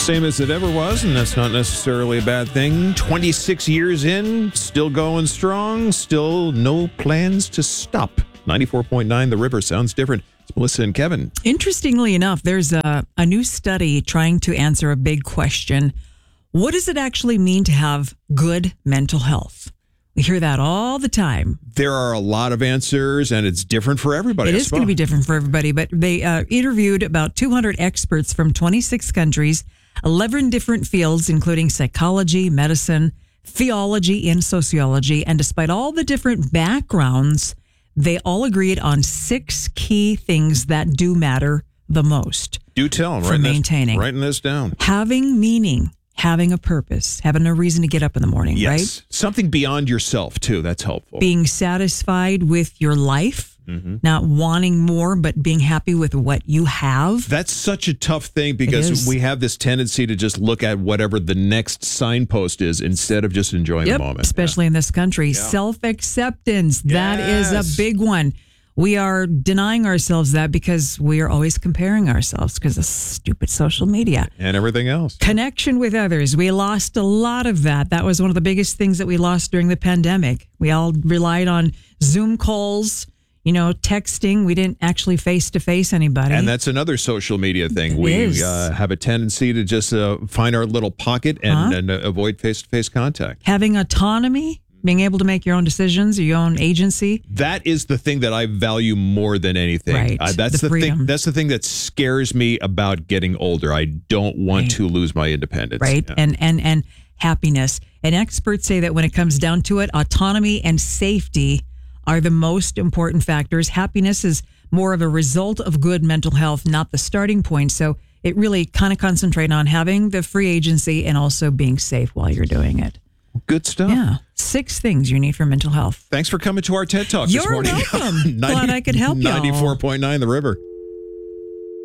Same as it ever was, and that's not necessarily a bad thing. 26 years in, still going strong, still no plans to stop. 94.9 The River sounds different. It's Melissa and Kevin. Interestingly enough, there's a new study trying to answer a big question. What does it actually mean to have good mental health? We hear that all the time. There are a lot of answers, and it's different for everybody. It is going to be different for everybody, but they interviewed about 200 experts from 26 countries, 11 different fields, including psychology, medicine, theology, and sociology. And despite all the different backgrounds, they all agreed on 6 key things that do matter the most. Do tell them. For maintaining. Writing this down. Having meaning. Having a purpose, having a reason to get up in the morning, Yes. right? Something beyond yourself, too. That's helpful. Being satisfied with your life, not wanting more, but being happy with what you have. That's such a tough thing because we have this tendency to just look at whatever the next signpost is instead of just enjoying the moment. Especially in this country. Self-acceptance, that is a big one. We are denying ourselves that because we are always comparing ourselves because of stupid social media. And everything else. Connection with others. We lost a lot of that. That was one of the biggest things that we lost during the pandemic. We all relied on Zoom calls, texting. We didn't actually face-to-face anybody. And that's another social media thing. We have a tendency to just find our little pocket and avoid face-to-face contact. Having autonomy. Being able to make your own decisions, your own agency. That is the thing that I value more than anything. Right. That's the freedom. thing. That's the thing that scares me about getting older. I don't want to lose my independence. Right. Yeah. And happiness. And experts say that when it comes down to it, autonomy and safety are the most important factors. Happiness is more of a result of good mental health, not the starting point. So it really kind of concentrate on having the free agency and also being safe while you're doing it. Good stuff. Yeah. 6 things you need for mental health. Thanks for coming to our TED Talk this morning. You're welcome. Glad I could help you. 94.9 The River.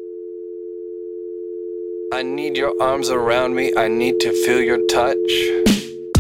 I need your arms around me. I need to feel your touch.